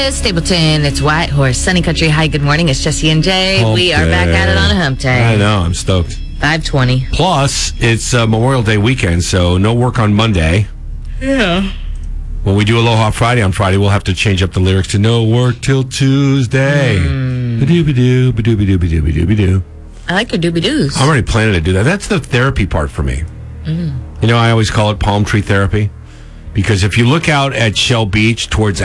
is Stapleton. It's Whitehorse, Sunny Country. Hi, good morning. It's Jesse and Jay. We are back at it on a hump day. I know. I'm stoked. 5:20. Plus, it's Memorial Day weekend, so no work on Monday. Yeah. When we do Aloha Friday on Friday, we'll have to change up the lyrics to no work till Tuesday. Ba-doo-ba-doo, ba-doo-ba-doo, ba-doo-ba-doo. I like your doobie-doos. I'm already planning to do that. That's the therapy part for me. You know, I always call it palm tree therapy. Because if you look out at Shell Beach towards